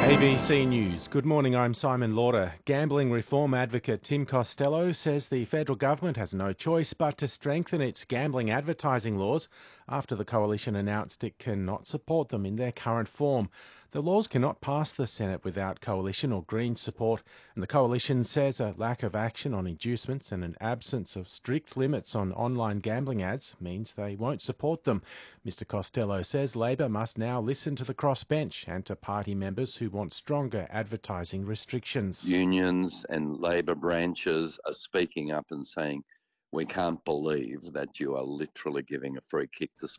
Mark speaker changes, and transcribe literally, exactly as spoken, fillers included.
Speaker 1: A B C News. Good morning, I'm Simon Lauder. Gambling reform advocate Tim Costello says the federal government has no choice but to strengthen its gambling advertising laws after the coalition announced it cannot support them in their current form. The laws cannot pass the Senate without coalition or Greens support, and the coalition says a lack of action on inducements and an absence of strict limits on online gambling ads means they won't support them. Mister Costello says Labor must now listen to the crossbench and to party members who want stronger advertising restrictions.
Speaker 2: Unions and Labor branches are speaking up and saying, we can't believe that you are literally giving a free kick to